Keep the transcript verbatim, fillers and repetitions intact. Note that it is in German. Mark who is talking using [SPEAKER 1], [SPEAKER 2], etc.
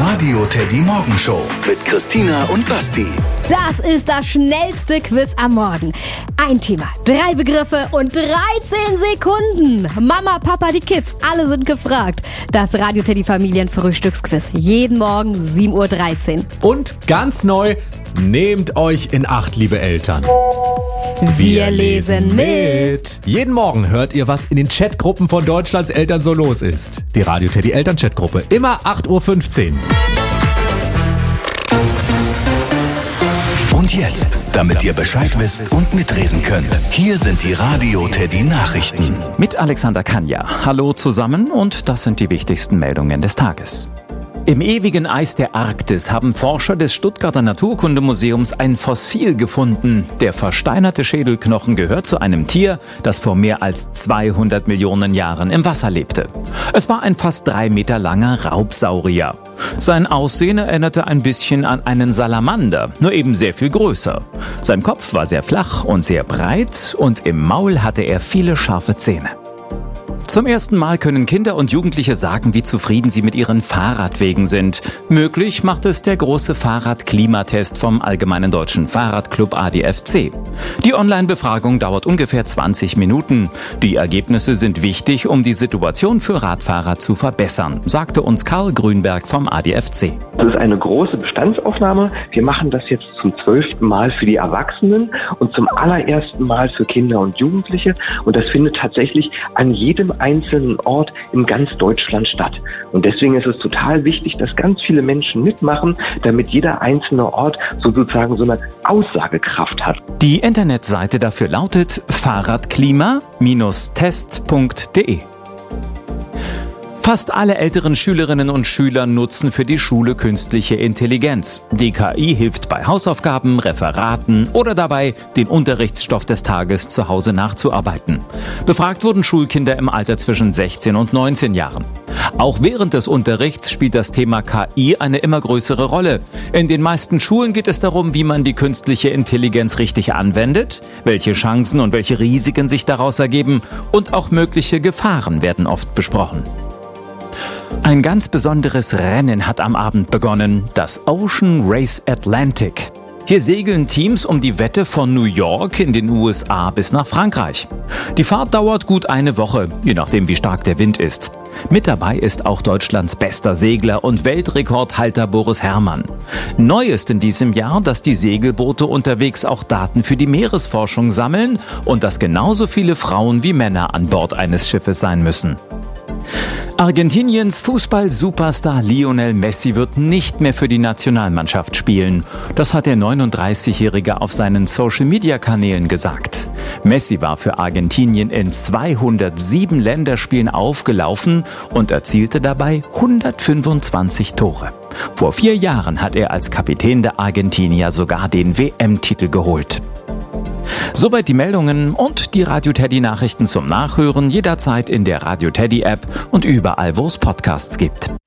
[SPEAKER 1] Radio Teddy Morgenshow mit Christina und Basti.
[SPEAKER 2] Das ist das schnellste Quiz am Morgen. Ein Thema, drei Begriffe und dreizehn Sekunden. Mama, Papa, die Kids, alle sind gefragt. Das Radio Teddy Familienfrühstücksquiz. Jeden Morgen sieben Uhr dreizehn.
[SPEAKER 3] Und ganz neu, nehmt euch in Acht, liebe Eltern.
[SPEAKER 2] Wir lesen mit.
[SPEAKER 3] Jeden Morgen hört ihr, was in den Chatgruppen von Deutschlands Eltern so los ist. Die Radio Teddy Eltern-Chatgruppe. Immer acht Uhr fünfzehn.
[SPEAKER 1] Und jetzt, damit ihr Bescheid wisst und mitreden könnt, hier sind die Radio Teddy Nachrichten.
[SPEAKER 4] Mit Alexander Kanja. Hallo zusammen und das sind die wichtigsten Meldungen des Tages. Im ewigen Eis der Arktis haben Forscher des Stuttgarter Naturkundemuseums ein Fossil gefunden. Der versteinerte Schädelknochen gehört zu einem Tier, das vor mehr als zweihundert Millionen Jahren im Wasser lebte. Es war ein fast drei Meter langer Raubsaurier. Sein Aussehen erinnerte ein bisschen an einen Salamander, nur eben sehr viel größer. Sein Kopf war sehr flach und sehr breit und im Maul hatte er viele scharfe Zähne. Zum ersten Mal können Kinder und Jugendliche sagen, wie zufrieden sie mit ihren Fahrradwegen sind. Möglich macht es der große Fahrradklimatest vom Allgemeinen Deutschen Fahrradclub A D F C. Die Online-Befragung dauert ungefähr zwanzig Minuten. Die Ergebnisse sind wichtig, um die Situation für Radfahrer zu verbessern, sagte uns Karl Grünberg vom A D F C.
[SPEAKER 5] Das ist eine große Bestandsaufnahme. Wir machen das jetzt zum zwölften Mal für die Erwachsenen und zum allerersten Mal für Kinder und Jugendliche. Und das findet tatsächlich an jedem einzelnen Ort in ganz Deutschland statt. Und deswegen ist es total wichtig, dass ganz viele Menschen mitmachen, damit jeder einzelne Ort sozusagen so eine Aussagekraft hat.
[SPEAKER 4] Die Internetseite dafür lautet fahrradklima Bindestrich test punkt de. Fast alle älteren Schülerinnen und Schüler nutzen für die Schule künstliche Intelligenz. Die K I hilft bei Hausaufgaben, Referaten oder dabei, den Unterrichtsstoff des Tages zu Hause nachzuarbeiten. Befragt wurden Schulkinder im Alter zwischen sechzehn und neunzehn Jahren. Auch während des Unterrichts spielt das Thema K I eine immer größere Rolle. In den meisten Schulen geht es darum, wie man die künstliche Intelligenz richtig anwendet, welche Chancen und welche Risiken sich daraus ergeben und auch mögliche Gefahren werden oft besprochen. Ein ganz besonderes Rennen hat am Abend begonnen, das Ocean Race Atlantic. Hier segeln Teams um die Wette von New York in den U S A bis nach Frankreich. Die Fahrt dauert gut eine Woche, je nachdem wie stark der Wind ist. Mit dabei ist auch Deutschlands bester Segler und Weltrekordhalter Boris Herrmann. Neu ist in diesem Jahr, dass die Segelboote unterwegs auch Daten für die Meeresforschung sammeln und dass genauso viele Frauen wie Männer an Bord eines Schiffes sein müssen. Argentiniens Fußball-Superstar Lionel Messi wird nicht mehr für die Nationalmannschaft spielen. Das hat der neununddreißigjährige auf seinen Social-Media-Kanälen gesagt. Messi war für Argentinien in zweihundertsieben Länderspielen aufgelaufen und erzielte dabei hundertfünfundzwanzig Tore. Vor vier Jahren hat er als Kapitän der Argentinier sogar den W M-Titel geholt. Soweit die Meldungen und die Radio Teddy Nachrichten zum Nachhören jederzeit in der Radio Teddy App und überall, wo es Podcasts gibt.